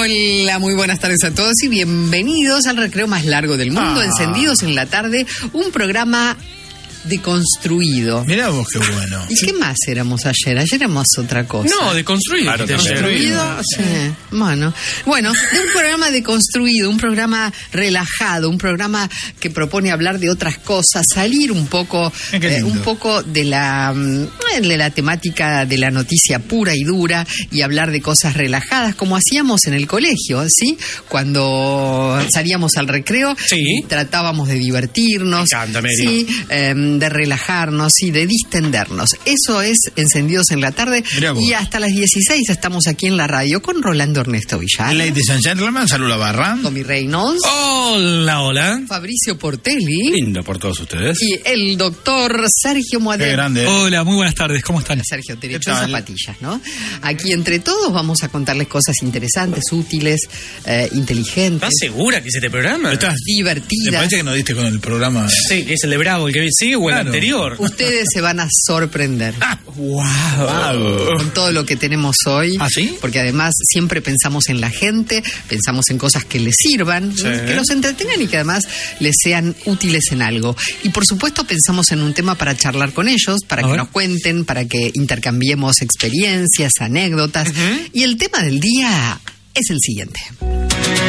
Hola, muy buenas tardes a todos y bienvenidos al recreo más largo del mundo, Encendidos en la Tarde, un programa deconstruido. Mirá vos qué bueno. ¿Y qué más éramos ayer? Ayer éramos otra cosa. No, deconstruido. Claro, ¿Construido? Sí. Bueno, de un programa deconstruido, un programa relajado, un programa que propone hablar de otras cosas, salir un poco de la temática de la noticia pura y dura y hablar de cosas relajadas, como hacíamos en el colegio, ¿sí? Cuando salíamos al recreo, sí, tratábamos de divertirnos, me encanta, Mary. Sí, de relajarnos y de distendernos. Eso es Encendidos en la Tarde. Y hasta las 16 estamos aquí en la radio con Rolando Ernesto Villar. Ladies and gentlemen, Salula Barran. Tommy Reynolds. Hola, hola. Fabricio Portelli. Lindo por todos ustedes. Y el doctor Sergio Moadet. Qué grande. Hola, muy buenas tardes. ¿Cómo están? Sergio, te echó zapatillas, ¿no? Aquí entre todos vamos a contarles cosas interesantes, útiles, inteligentes. ¿Estás segura que es este programa? Divertidas. Me parece que nos diste con el programa. Sí, que es el de Bravo, el que sigue o el anterior. Ustedes se van a sorprender. Wow. Con todo lo que tenemos hoy. ¿Ah, sí? Porque además siempre pensamos en la gente, pensamos en cosas que les sirvan, Sí. que los entretengan y que además les sean útiles en algo. Y por supuesto pensamos en un tema para charlar con ellos, para que nos cuenten, para que intercambiemos experiencias, anécdotas. Y el tema del día es el siguiente.